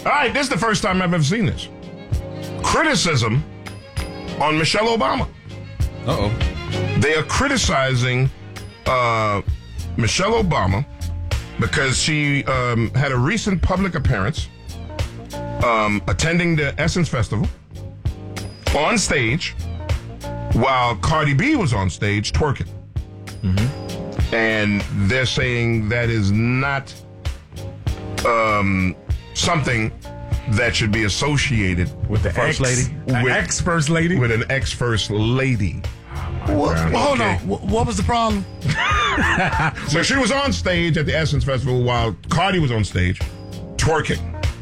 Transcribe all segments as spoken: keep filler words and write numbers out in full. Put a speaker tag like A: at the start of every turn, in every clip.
A: All right, this is the first time I've ever seen this. Criticism on Michelle Obama.
B: Uh-oh.
A: They are criticizing uh, Michelle Obama because she um, had a recent public appearance um, attending the Essence Festival on stage while Cardi B was on stage twerking. Mm-hmm. And they're saying that is not um, something that should be associated
C: with the
A: first
C: ex,
A: lady,
C: an
A: with,
C: ex-first lady,
A: with an ex-first lady.
D: Well, well, hold
A: okay.
D: on. What, what was the problem?
A: So she was on stage at the Essence Festival while Cardi was on stage twerking.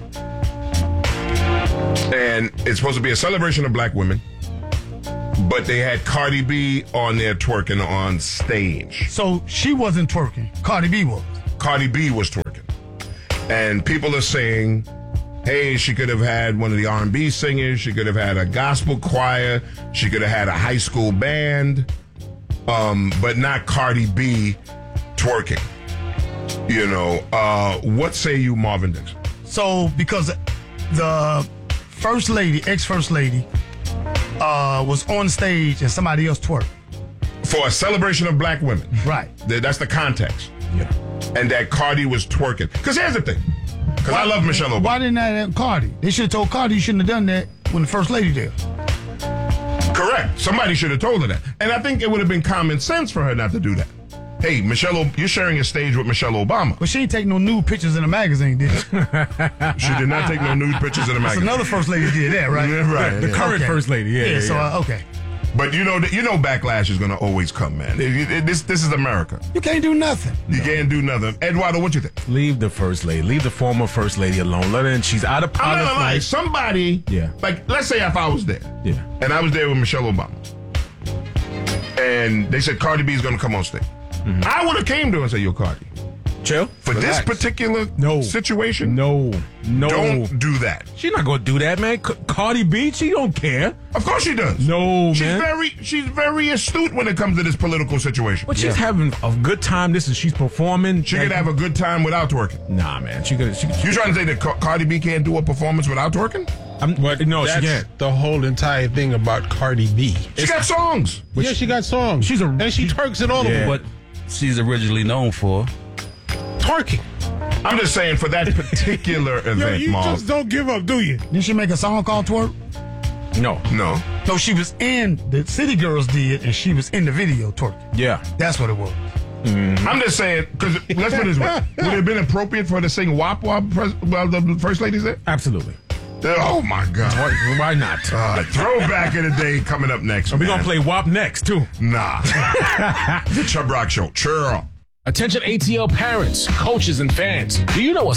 A: And it's supposed to be a celebration of black women, but they had Cardi B on there twerking on stage.
D: So she wasn't twerking. Cardi B was.
A: Cardi B was twerking. And people are saying, hey, she could have had one of the R and B singers. She could have had a gospel choir. She could have had a high school band, um, but not Cardi B twerking. You know, uh, what say you, Marvin Dixon?
D: So because the first lady, ex-first lady, uh, was on stage and somebody else twerked.
A: For a celebration of black women.
D: Right.
A: That's the context.
C: Yeah.
A: And that Cardi was twerking. Because here's the thing. Because I love Michelle Obama.
D: Why didn't that have Cardi? They should have told Cardi you shouldn't have done that when the first lady did.
A: Correct. Somebody should have told her that. And I think it would have been common sense for her not to do that. Hey, Michelle, you're sharing a stage with Michelle Obama.
D: But she ain't take no nude pictures in the magazine, did she?
A: She did not take no nude pictures in the magazine.
D: Another first lady did that, right?
A: Yeah, right.
C: The
A: yeah.
C: current
D: Okay.
C: first lady, yeah.
D: Yeah,
C: yeah,
D: so,
C: yeah.
D: uh, okay.
A: But you know, you know, backlash is going to always come, man. It- it- this, this is America.
D: You can't do nothing.
A: You can't do nothing. Eduardo, what you think?
C: Leave the first lady. Leave the former first lady alone. Let her in. She's out of
A: I'm
C: out
A: not
C: of
A: gonna lie.
C: place.
A: Somebody,
C: Yeah.
A: like, let's say if I was there,
C: Yeah.
A: and I was there with Michelle Obama, and they said Cardi B is going to come on stage. Mm-hmm. I would have came to her and said, yo, Cardi,
C: Chill.
A: for
C: Relax.
A: this particular
C: No.
A: situation,
C: No. No.
A: don't do that.
C: She's not gonna do that, man. C- Cardi B, she don't care.
A: Of course she does.
C: No,
A: she's
C: man.
A: very, she's very astute when it comes to this political situation.
C: But she's having a good time. This is she's performing.
A: She
C: Like-
A: could have a good time without twerking.
C: Nah, man. She could. She,
A: You trying to say that Car- Cardi B can't do a performance without twerking?
C: I'm,
E: But
C: no, she
E: that's
C: can't.
E: the whole entire thing about Cardi B.
A: She got songs.
E: Yeah, she got songs.
C: she's a-
E: and she twerks in all
C: Yeah.
E: of them.
B: What she's originally known for.
E: Twerking.
A: I'm just saying for that particular
E: Yo,
A: event,
E: you
A: Marv.
E: just don't give up, do you?
D: Didn't she make a song called Twerk?
C: No.
A: No.
D: So she was in, the City Girls did, and she was in the video twerking.
C: Yeah.
D: That's what it was.
A: I'm just saying, because let's put it this way. Would it have been appropriate for her to sing W A P while, pres- while the first lady's there?
C: Absolutely.
A: Oh, my God.
C: Why, why not?
A: Uh, throwback of the day coming up next.
C: And we're
A: man.
C: gonna play W A P next too.
A: Nah. The Chubb Rock Show. Cheer up.
F: Attention A T L parents, coaches, and fans. Do you know a